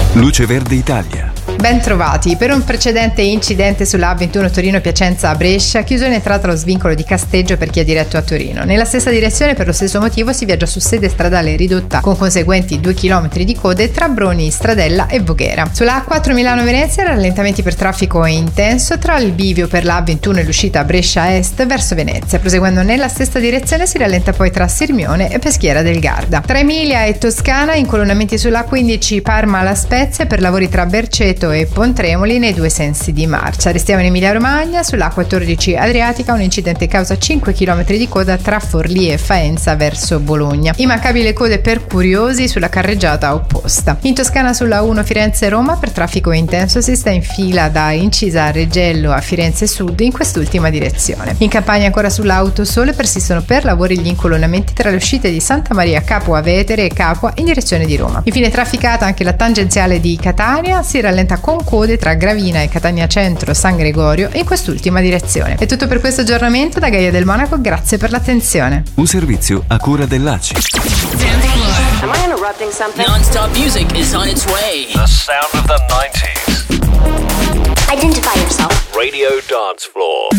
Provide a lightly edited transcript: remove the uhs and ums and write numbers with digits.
Luce Verde Italia. Ben trovati. Per un precedente incidente sulla A21 Torino-Piacenza a Brescia, chiuso in entrata lo svincolo di Casteggio per chi è diretto a Torino. Nella stessa direzione, per lo stesso motivo, si viaggia su sede stradale ridotta con conseguenti 2 km di code tra Broni, Stradella e Voghera. Sulla A4 Milano-Venezia, rallentamenti per traffico intenso tra il bivio per la A21 e l'uscita Brescia Est verso Venezia. Proseguendo nella stessa direzione si rallenta poi tra Sirmione e Peschiera del Garda. Tra Emilia e Toscana, incolonnamenti sulla A15 Parma-La Spezia per lavori tra Berceto e Pontremoli nei due sensi di marcia. Restiamo in Emilia Romagna, sulla A14 Adriatica un incidente causa 5 km di coda tra Forlì e Faenza verso Bologna. Immancabili code per curiosi sulla carreggiata opposta. In Toscana sulla 1 Firenze-Roma per traffico intenso si sta in fila da Incisa a Reggello a Firenze Sud in quest'ultima direzione. In Campania ancora sulla Autosole persistono per lavori gli incolonnamenti tra le uscite di Santa Maria Capua Vetere e Capua in direzione di Roma. Infine trafficata anche la tangenziale di Catania, si rallenta con code tra Gravina e Catania Centro San Gregorio in quest'ultima direzione. È tutto per questo aggiornamento da Gaia del Monaco, grazie per l'attenzione. Un servizio a cura dell'ACI. Am I interrupting something? Non-stop music is on its way. The sound of the 90s. Identify yourself. Radio Dance Floor.